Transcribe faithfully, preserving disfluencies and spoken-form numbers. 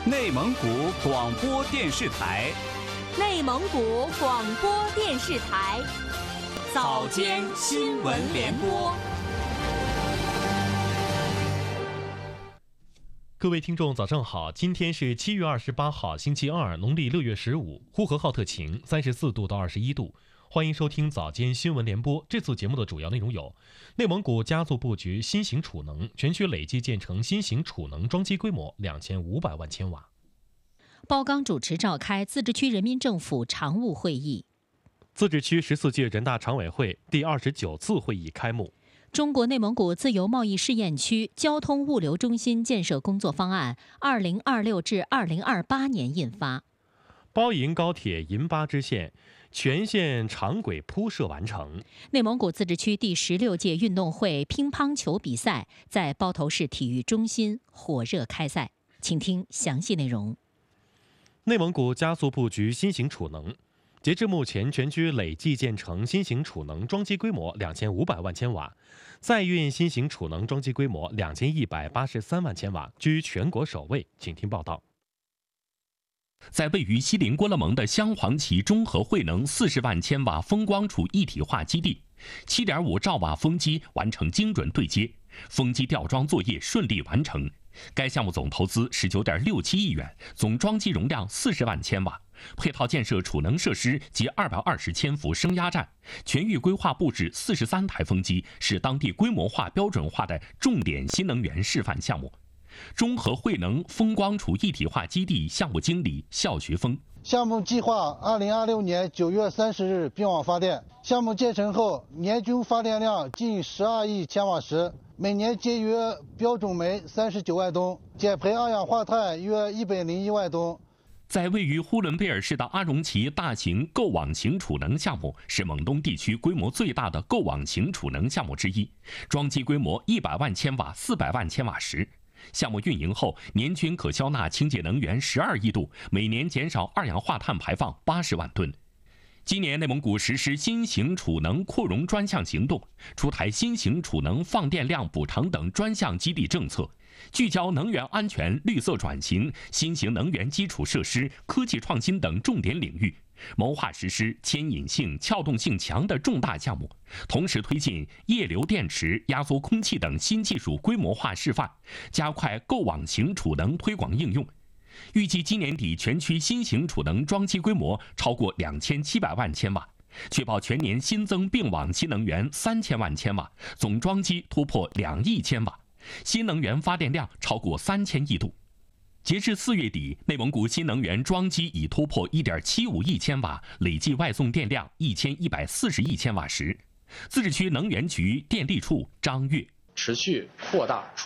内蒙古广播电视台， 内蒙古广播电视台，早间新闻联播。 各位听众，早上好！今天是七月二十八号，星期二，农历六月十五，呼和浩特晴，三十四度到二十一度。欢迎收听早间新闻联播。这次节目的主要内容有：内蒙古加速布局新型储能，全区累计建成新型储能装机规模两千五百万千瓦。 包钢主持召开自治区人民政府常务会议。 自治区十四届人大常委会第二十九次会议开幕。 中国内蒙古自由贸易试验区交通物流中心建设工作方案二零二六至二零二八年印发。 包银高铁银巴支线全线长轨铺设完成。 内蒙古自治区第十六届运动会乒乓球比赛在包头市体育中心火热开赛，请听详细内容。 内蒙古加速布局新型储能，截至目前，全区累计建成新型储能装机规模两千五百万千瓦，在运新型储能装机规模两千一百八十三万千瓦，居全国首位。请听报道。 在位于锡林郭勒盟的镶黄旗中和汇能四十万千瓦风光储一体化基地， 七点五兆瓦风机完成精准对接，风机吊装作业顺利完成。该项目总投资十九点六七亿元，总装机容量四十万千瓦，配套建设储能设施及二百二十千伏升压站，全域规划布置四十三台风机，是当地规模化标准化的重点新能源示范项目。中和汇能风光储一体化基地项目经理肖学峰： 项目计划二零二六年九月三十日并网发电，项目建成后，年均发电量近十二亿千瓦时，每年节约标准煤三十九万吨，减排二氧化碳约一百零一万吨。 在位于呼伦贝尔市的阿荣旗大型构网型储能项目是蒙东地区规模最大的构网型储能项目之一，装机规模一百万千瓦、四百万千瓦时。项目运营后，年均可消纳清洁能源十二亿度，每年减少二氧化碳排放八十万吨。今年内蒙古实施新型储能扩容专项行动，出台新型储能放电量补偿等专项激励政策，聚焦能源安全、绿色转型、新型能源基础设施、科技创新等重点领域，谋划实施牵引性、撬动性强的重大项目，同时推进液流电池、压缩空气等新技术规模化示范，加快构网型储能推广应用。预计今年底全区新型储能装机规模超过两千七百万千瓦，确保全年新增并网新能源三千万千瓦，总装机突破两亿千瓦，新能源发电量超过三千亿度。截至四月底，内蒙古新能源装机已突破一点七五亿千瓦，累计外送电量一千一百四十亿千瓦时。自治区能源局电力处张跃： 持续扩大